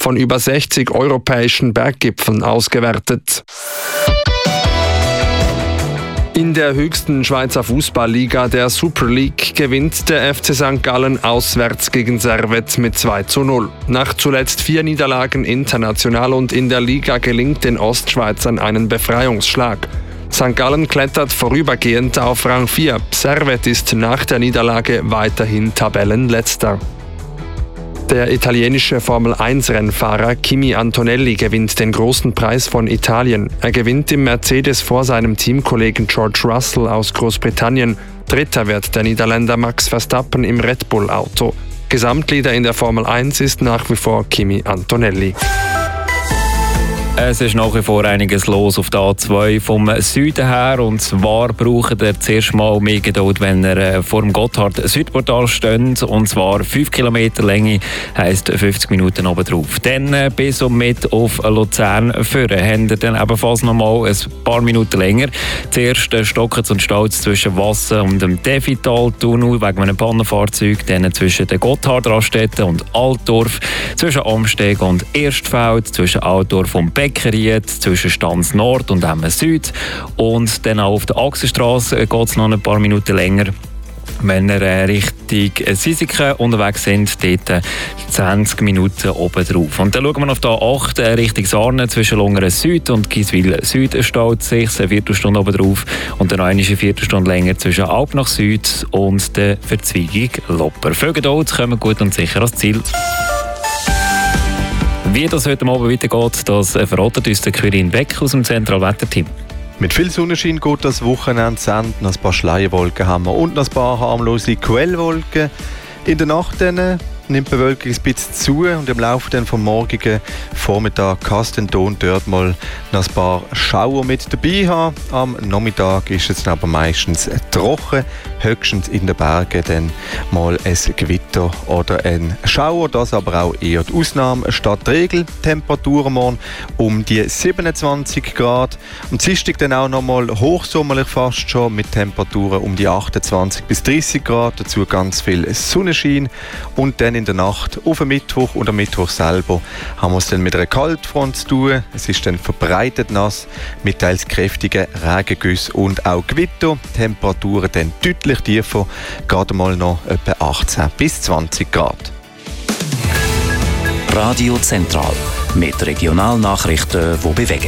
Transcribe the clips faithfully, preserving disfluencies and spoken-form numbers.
von über sechzig europäischen Berggipfeln ausgewertet. In der höchsten Schweizer Fußballliga, der Super League, gewinnt der F C Sankt Gallen auswärts gegen Servette mit zwei zu null. Nach zuletzt vier Niederlagen international und in der Liga gelingt den Ostschweizern einen Befreiungsschlag. Sankt Gallen klettert vorübergehend auf Rang vier. Servette ist nach der Niederlage weiterhin Tabellenletzter. Der italienische Formel eins Rennfahrer Kimi Antonelli gewinnt den großen Preis von Italien. Er gewinnt im Mercedes vor seinem Teamkollegen George Russell aus Großbritannien. Dritter wird der Niederländer Max Verstappen im Red Bull Auto. Gesamtleader in der Formel eins ist nach wie vor Kimi Antonelli. Es ist nach wie vor einiges los auf der A zwei vom Süden her. Und zwar braucht er zuerst mal mehr Geduld, wenn er vor dem Gotthard-Südportal steht. Und zwar fünf Kilometer Länge, heisst fünfzig Minuten oben drauf. Dann bis und mit auf Luzern führen. Haben wir dann ebenfalls noch mal ein paar Minuten länger. Zuerst stocken und staut zwischen Wassen und dem Devital-Tunnel wegen einem Pannenfahrzeug. Dann zwischen den Gotthard-Raststätten und Altdorf. Zwischen Amsteg und Erstfeld. Zwischen Altdorf und Beckeried, zwischen Stanz Nord und Emmen Süd. Und dann auch auf der Achsenstrasse geht es noch ein paar Minuten länger. Wenn wir äh, Richtung Sisiken unterwegs sind, dort zwanzig Minuten oben drauf. Und dann schauen wir auf der A acht äh, Richtung Sarnen zwischen Lungeren Süd und Giswil Süd staut sich eine Viertelstunde oben drauf. Und dann noch eine Viertelstunde länger zwischen Alp nach Süd und der Verzweigung Lopper. Folgen dort, kommen gut und sicher ans Ziel. Wie das heute Abend weitergeht, das verratet uns der Quirin Beck aus dem Zentralwetterteam. Mit viel Sonnenschein geht das Wochenende zu Ende. Noch ein paar Schleierwolken haben wir und noch ein paar harmlose Quellwolken. In der Nacht dann nimmt die Bewölkung ein bisschen zu und im Laufe dann vom morgigen Vormittag kann es dann dort mal noch ein paar Schauer mit dabei haben. Am Nachmittag ist es aber meistens trocken, höchstens in den Bergen dann mal ein Gewitter oder ein Schauer. Das aber auch eher die Ausnahme statt die Regel. Temperaturen morgen um die siebenundzwanzig Grad. Am Dienstag dann auch noch mal hochsommerlich fast schon mit Temperaturen um die achtundzwanzig bis dreißig Grad. Dazu ganz viel Sonnenschein und dann in der Nacht auf den Mittwoch und am Mittwoch selber haben wir es dann mit einer Kaltfront zu tun. Es ist dann verbreitet nass mit teils kräftigen Regengüssen und auch Gewitter. Temperaturen dann deutlich tiefer, gerade mal noch etwa achtzehn bis zwanzig Grad. Radio Zentral mit Regionalnachrichten, die bewegen.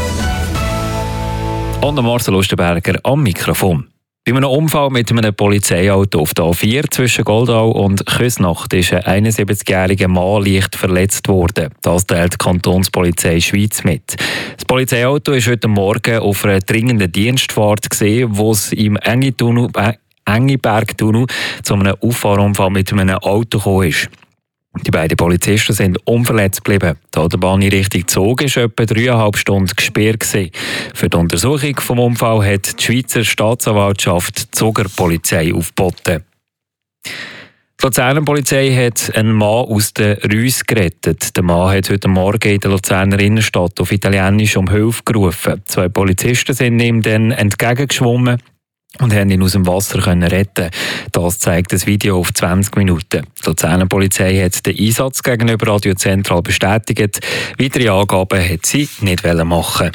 Und Marcel Lustenberger am Mikrofon. Bei einem Unfall mit einem Polizeiauto auf der A vier zwischen Goldau und Küsnacht ist ein einundsiebzigjähriger Mann leicht verletzt worden. Das teilt die Kantonspolizei Schweiz mit. Das Polizeiauto ist heute Morgen auf einer dringenden Dienstfahrt gesehen, wo es im Engibergtunnel äh, Engibergtunnel zu einem Auffahrunfall mit einem Auto gekommen ist. Die beiden Polizisten sind unverletzt geblieben. Die Autobahn in Richtung Zug war etwa dreieinhalb Stunden gesperrt. Für die Untersuchung des Unfalls hat die Schweizer Staatsanwaltschaft die Zuger Polizei aufgeboten. Die Luzerner Polizei hat einen Mann aus der Reuss gerettet. Der Mann hat heute Morgen in der Luzerner Innenstadt auf Italienisch um Hilfe gerufen. Zwei Polizisten sind ihm dann entgegengeschwommen und haben ihn aus dem Wasser können retten. Das zeigt das Video auf zwanzig Minuten. Die Luzerner Polizei hat den Einsatz gegenüber Radio Zentral bestätigt. Weitere Angaben hat sie nicht machen.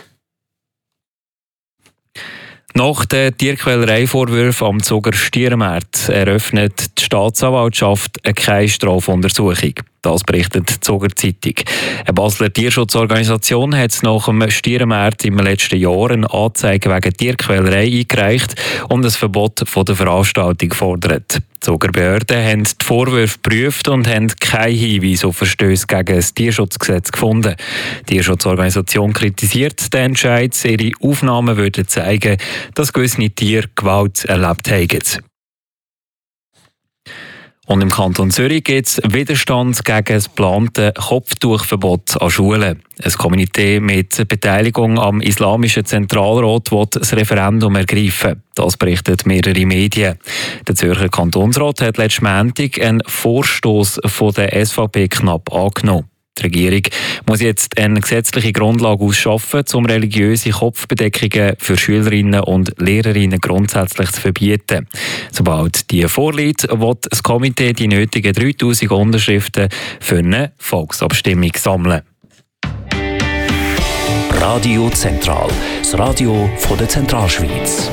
Nach den Tierquälerei-Vorwürfen am Zuger Stiermarkt eröffnet die Staatsanwaltschaft keine Strafuntersuchung. Das berichtet die Zuger Zeitung. Eine Basler Tierschutzorganisation hat nach dem Stiermarkt im letzten Jahr eine Anzeige wegen Tierquälerei eingereicht und ein Verbot von der Veranstaltung gefordert. Die Zuger Behörden haben die Vorwürfe geprüft und haben keinen Hinweis auf Verstöße gegen das Tierschutzgesetz gefunden. Die Tierschutzorganisation kritisiert den Entscheid. Ihre Aufnahmen würden zeigen, dass gewisse Tiere Gewalt erlebt haben. Und im Kanton Zürich gibt es Widerstand gegen das geplante Kopftuchverbot an Schulen. Ein Komitee mit Beteiligung am Islamischen Zentralrat will das Referendum ergreifen. Das berichten mehrere Medien. Der Zürcher Kantonsrat hat letzten Montag einen Vorstoß von der S V P knapp angenommen. Die Regierung muss jetzt eine gesetzliche Grundlage ausschaffen, um religiöse Kopfbedeckungen für Schülerinnen und Lehrerinnen grundsätzlich zu verbieten. Sobald die vorliegt, wird das Komitee die nötigen dreitausend Unterschriften für eine Volksabstimmung sammeln. Radio Zentral, das Radio von der Zentralschweiz.